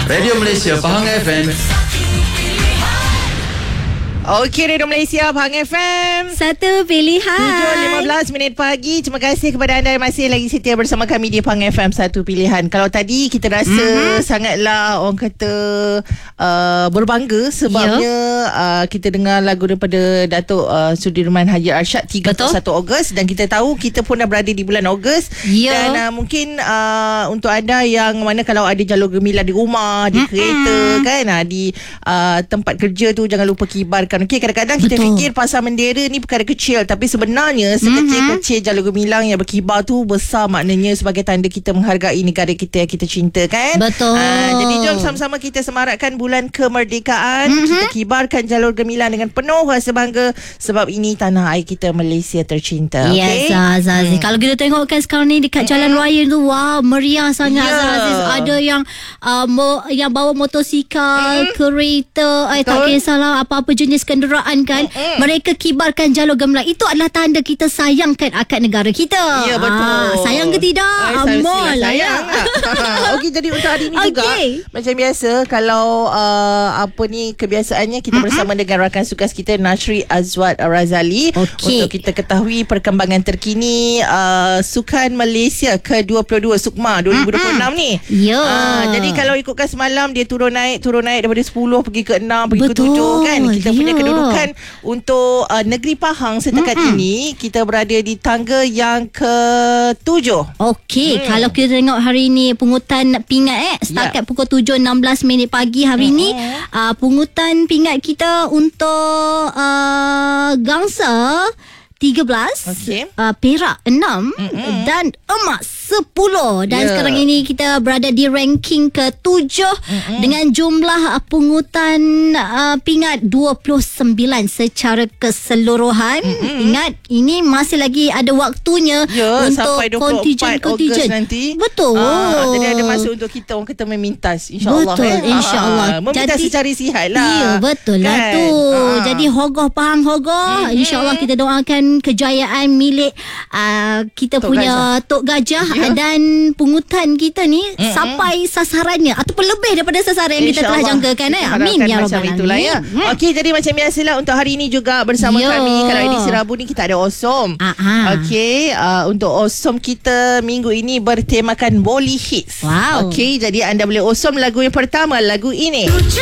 Radio Malaysia Pahang FM. Okey, Radio Malaysia Pahang FM. Satu pilihan. 7.15 pagi. Terima kasih kepada anda yang masih lagi setia bersama kami di Pahang FM Satu Pilihan. Kalau tadi kita rasa sangatlah orang kata berbangga sebabnya kita dengar lagu daripada Datuk Sudirman Haji Arsyad 31 Ogos, dan kita tahu kita pun dah berada di bulan Ogos. Dan mungkin untuk anda yang mana kalau ada jalur gemilang di rumah, di kereta kan, di tempat kerja tu, jangan lupa kibarkan. Okey, kadang-kadang kita fikir pasal bendera ni perkara kecil, tapi sebenarnya sekecil-kecil jalur gemilang yang berkibar tu besar maknanya sebagai tanda kita menghargai negara kita yang kita cinta kan. Betul. Jadi jom sama-sama kita semarakkan bulan kemerdekaan. Kita kibarkan jalur gemilang dengan penuh rasa bangga sebab ini tanah air kita Malaysia tercinta. Yes, Aziz. Kalau kita tengok kan sekarang ni dekat jalan raya tu, wow, meriah sangat. Aziz. Ada yang yang bawa motosikal, kereta, tak kisahlah apa-apa jenis kenderaan kan, mereka kibarkan jalur gemilang. Itu adalah tanda kita sayangkan akan negara kita. Ya, betul. Sayang ke tidak? Amal lah ya. Okey, jadi untuk hari ni juga macam biasa, kalau kebiasaannya kita bersama dengan rakan sukas kita Nashri Azwat Razali untuk kita ketahui perkembangan terkini Sukan Malaysia ke-22 SUKMA 2026 ni. Jadi kalau ikutkan semalam dia turun naik daripada 10 pergi ke 6 pergi ke 7 kan. Kita punya kedudukan untuk negeri Pahang setakat ini kita berada di tangga yang ke-7. Okey, kalau kita tengok hari ni pungutan pingat setakat pukul 7.16 pagi hari ni, pungutan pingat kita untuk gangsa 13, perak 6 dan emas 10. Dan sekarang ini kita berada di ranking ke-7 dengan jumlah pungutan pingat 29 secara keseluruhan. Ingat, ini masih lagi ada waktunya untuk kontijen nanti. Betul. Jadi ada masa untuk kita orang kata memintas, insya-Allah. Betul, insya-Allah. Memintas secara sihat lah. Ya, betul lah tu. Jadi hogoh Pahang hogoh. Insya-Allah kita doakan kejayaan milik kita Tok punya Tok Gajah dan pungutan kita ni sampai sasarannya ataupun lebih daripada sasaran yang kita telah jangkakan. Amin ya rabbal alamin. Okey, jadi macam biasalah untuk hari ini juga bersama kami. Kalau edisi Rabu ni kita ada Awesome. Okey, untuk Awesome kita minggu ini bertemakan Bollywood Hits. Okey, jadi anda boleh Awesome lagu yang pertama, lagu ini.